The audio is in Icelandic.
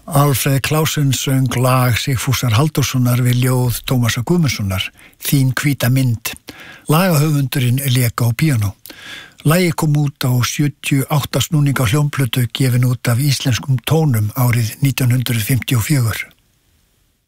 Alfreð Klausen söng lag Sigfúsar Halldórssonar við ljóð Tómasar Guðmundssonar, Þín hvíta mynd. Lagahöfundurinn lék á píanó. Lagið kom út á 78 snúninga hljómplötu gefin út af íslenskum tónum árið 1954.